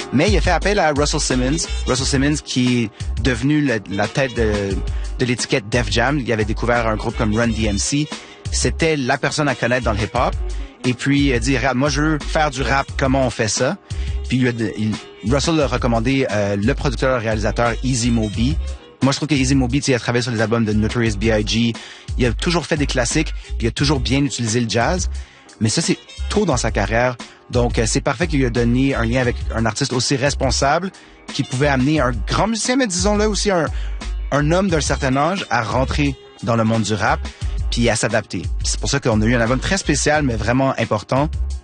Mais il a fait appel à Russell Simmons. Russell Simmons qui est devenu la tête de l'étiquette Def Jam. Il avait découvert un groupe comme Run DMC. C'était la personne à connaître dans le hip-hop. Et puis, il a dit, regarde, moi, je veux faire du rap. Comment on fait ça? Puis, Russell a recommandé le producteur et réalisateur Easy Moby. Moi, je trouve que Easy Moby, il a travaillé sur les albums de Notorious B.I.G. Il a toujours fait des classiques, puis il a toujours bien utilisé le jazz. Mais ça, c'est tôt dans sa carrière. Donc, c'est parfait qu'il lui a donné un lien avec un artiste aussi responsable qui pouvait amener un grand musicien, mais disons-le aussi un homme d'un certain âge à rentrer dans le monde du rap puis à s'adapter. C'est pour ça qu'on a eu un album très spécial, mais vraiment important.